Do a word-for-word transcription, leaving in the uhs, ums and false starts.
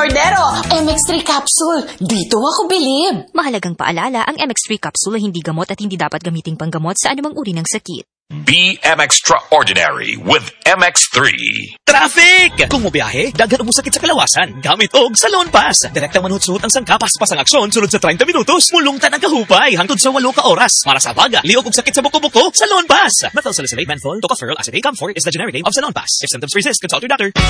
Cordero. M X three capsule. Dito ako bilib. Mahalagang paalala, ang M X three capsule ay hindi gamot at hindi dapat gamiting panggamot sa anumang uri ng sakit. Be M Extraordinary with M X three. Traffic! Kung mobiyahe, daghan mo sakit sa kalawasan. Gamit og Salon Pass. Direktang manhut-suhot ang sangkapas pas ang aksyon sunod sa thirty minutos. Mulungtan ang kahupay hangtod sa eight ka oras. Para sa baga, liog og sakit sa buko-buko, Salon Pass. Methyl salicylate menthol, tocopherol acetate, Camphor is the generic name of Salon Pass. If symptoms persist, consult your doctor.